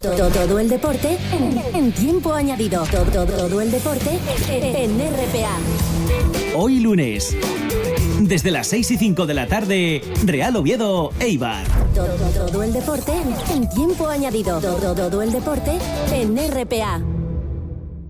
Todo el deporte en tiempo añadido. Todo el deporte en RPA. Hoy lunes, desde las 6:05 de la tarde, Real Oviedo, Eibar. Todo el deporte en tiempo añadido. Todo el deporte en RPA.